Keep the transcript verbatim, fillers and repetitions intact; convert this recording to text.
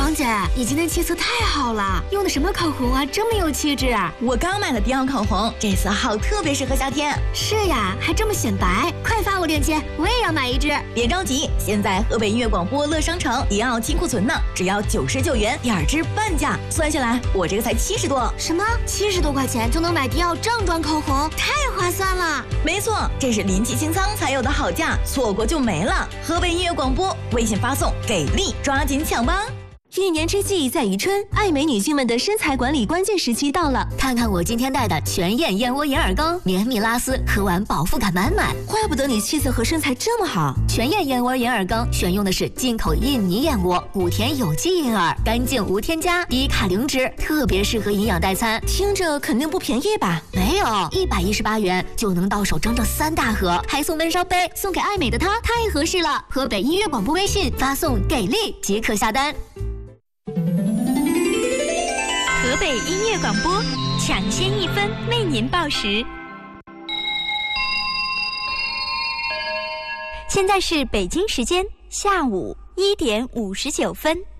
王姐，你今天气色太好了，用的什么口红啊，这么有气质啊！ 我刚买了迪奥口红，这色号特别适合夏天。 是呀，还这么显白，快发我链接，我也要买一支。 别着急，现在河北音乐广播乐商城迪奥金库存呢，只要九十九元，第二支半价，算下来我这个才七十多。 什么？七十多块钱就能买迪奥正装口红，太划算了！ 没错，这是临期清仓才有的好价，错过就没了。河北音乐广播，微信发送给力，抓紧抢吧！ 一年之计在于春，爱美女性们的身材管理关键时期到了。 看看我今天带的全燕燕窝眼耳膏，绵密拉丝，喝完饱腹感满满。 怪不得你气色和身材这么好。 全燕燕窝眼耳膏选用的是进口印尼燕窝，古田有机银耳，干净无添加，低卡零脂，特别适合营养代餐。 听着肯定不便宜吧？ 没有，一百一十八元就能到手整整三大盒，还送闷烧杯，送给爱美的她，太合适了。河北音乐广播微信发送给力即可下单。 河北音乐广播，抢先一分为您报时。现在是北京时间下午一点五十九分。